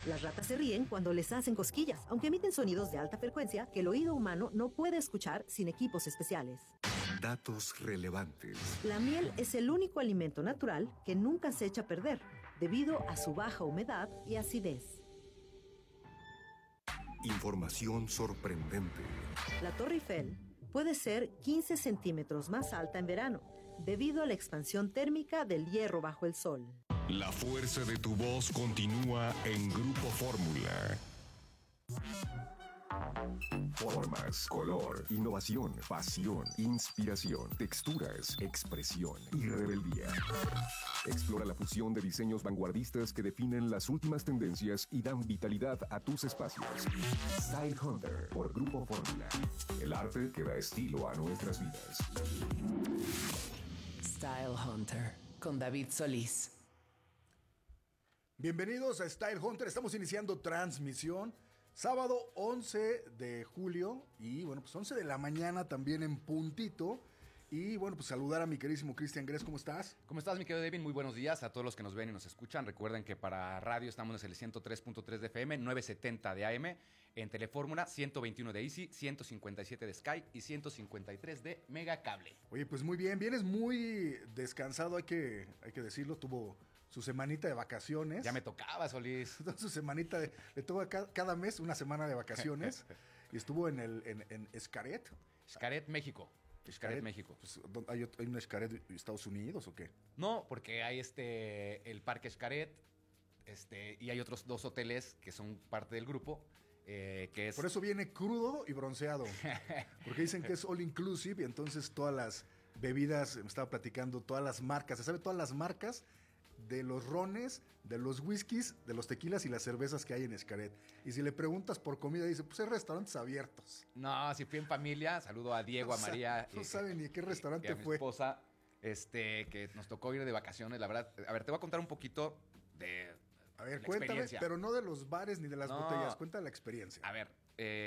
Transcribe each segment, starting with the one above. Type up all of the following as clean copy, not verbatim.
Las ratas se ríen cuando les hacen cosquillas, aunque emiten sonidos de alta frecuencia que el oído humano no puede escuchar sin equipos especiales. Datos relevantes. La miel es el único alimento natural que nunca se echa a perder, debido a su baja humedad y acidez. Información sorprendente. La Torre Eiffel puede ser 15 centímetros más alta en verano, debido a la expansión térmica del hierro bajo el sol. La fuerza de tu voz continúa en Grupo Fórmula. Formas, color, innovación, pasión, inspiración, texturas, expresión y rebeldía. Explora la fusión de diseños vanguardistas que definen las últimas tendencias y dan vitalidad a tus espacios. Style Hunter por Grupo Fórmula. El arte que da estilo a nuestras vidas. Style Hunter con David Solís. Bienvenidos a Style Hunter, estamos iniciando transmisión sábado 11 de julio y bueno, pues 11 de la mañana también en puntito. Y bueno, pues saludar a mi queridísimo Cristian Gress, ¿cómo estás? ¿Cómo estás, mi querido David? Muy buenos días a todos los que nos ven y nos escuchan. Recuerden que para radio estamos en el 103.3 de FM, 970 de AM, en Telefórmula, 121 de Easy, 157 de Sky y 153 de Megacable. Oye, pues muy bien, vienes muy descansado, hay que decirlo, tuvo su semanita de vacaciones. Ya me tocaba, Solís. Su semanita le toca cada mes una semana de vacaciones y estuvo en Xcaret. Xcaret, México. Xcaret, México. Pues, ¿hay un Xcaret de Estados Unidos o qué? No, porque hay el Parque Xcaret, y hay otros 2 hoteles que son parte del grupo, que es... Por eso viene crudo y bronceado, porque dicen que es all inclusive y entonces todas las bebidas, me estaba platicando, todas las marcas, se sabe todas las marcas de los rones, de los whiskies, de los tequilas y las cervezas que hay en Xcaret. Y si le preguntas por comida, dice, pues hay restaurantes abiertos. No, si fui en familia, saludo a Diego, a María. No saben ni qué restaurante y a mi fue. Esposa, que nos tocó ir de vacaciones, la verdad. A ver, te voy a contar un poquito de A ver, la cuéntame, experiencia. pero no de los bares ni de las botellas, cuenta la experiencia. A ver,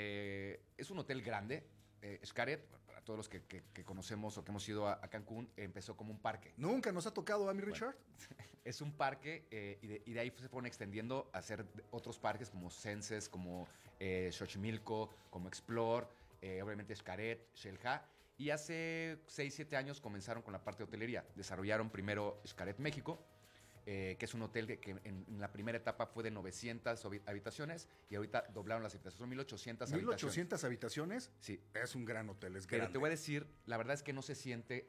es un hotel grande. Xcaret, para todos los que conocemos o que hemos ido a Cancún, empezó como un parque. Nunca nos ha tocado a mi Richard. Es un parque y de ahí se fueron extendiendo a hacer otros parques como Senses, como Xochimilco, como Explore, obviamente Xcaret, Xel-Há. Y hace 6-7 años comenzaron con la parte de hotelería. Desarrollaron primero Xcaret México, que es un hotel que en la primera etapa fue de 900 habitaciones y ahorita doblaron las habitaciones, son 1800 habitaciones. ¿1800 habitaciones? Sí. Es un gran hotel, es Pero grande. te voy a decir, la verdad es que no se siente,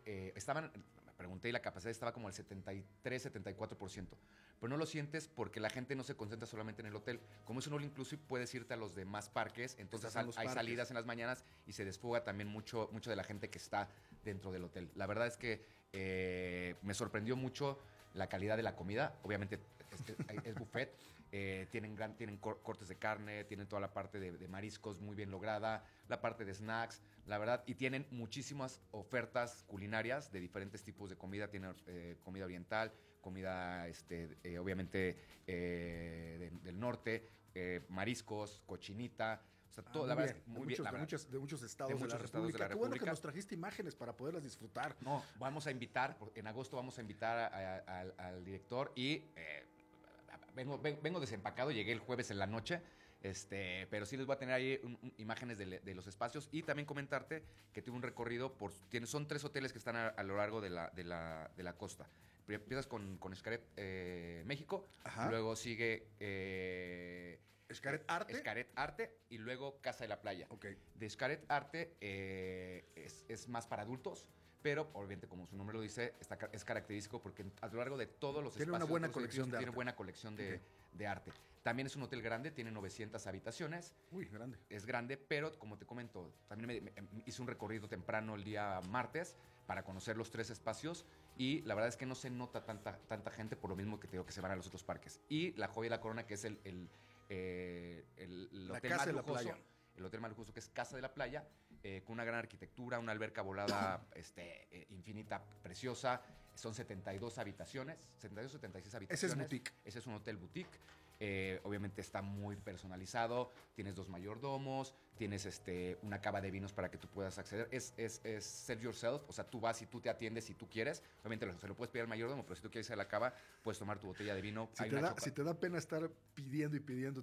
me pregunté y la capacidad estaba como al 73-74%, pero no lo sientes porque la gente no se concentra solamente en el hotel. Como es un all inclusive, puedes irte a los demás parques, entonces hay salidas en las mañanas y se desfuga también mucho de la gente que está dentro del hotel. La verdad es que me sorprendió mucho la calidad de la comida. Obviamente es buffet, tienen cortes de carne, tienen toda la parte de mariscos muy bien lograda, la parte de snacks, la verdad, y tienen muchísimas ofertas culinarias de diferentes tipos de comida. Tienen comida oriental, comida obviamente del norte, mariscos, cochinita. O sea, todo, la verdad, muy bien. De muchos estados de la República. Qué bueno que nos trajiste imágenes para poderlas disfrutar. No, vamos a invitar, en agosto vamos a invitar al director y vengo desempacado, llegué el jueves en la noche, pero sí les voy a tener ahí imágenes de los espacios y también comentarte que tuve un recorrido son 3 hoteles que están a lo largo de la costa. Empiezas con Xcaret México, Ajá. Luego sigue Xcaret Arte. Xcaret Arte y luego Casa de la Playa. Okay. De Xcaret Arte es más para adultos, pero obviamente como su nombre lo dice, es característico porque a lo largo de todos los tiene espacios... Una buena colección de arte. Tiene buena colección de arte. También es un hotel grande, tiene 900 habitaciones. Uy, grande. Es grande, pero como te comento, también me hice un recorrido temprano el día martes para conocer los 3 espacios y la verdad es que no se nota tanta gente por lo mismo que te digo que se van a los otros parques. Y la joya de la corona, que es el hotel Casa más de la lujoso, Playa. el hotel más lujoso, que es Casa de la Playa, con una gran arquitectura, una alberca volada infinita, preciosa. Son 72 habitaciones, 72 o 76 habitaciones. Ese es boutique. Ese es un hotel boutique. Obviamente está muy personalizado. Tienes 2 mayordomos, tienes una cava de vinos para que tú puedas acceder. Es serve yourself, o sea, tú vas y tú te atiendes si tú quieres. Obviamente se lo puedes pedir al mayordomo, pero si tú quieres ir a la cava, puedes tomar tu botella de vino. Si te da pena estar pidiendo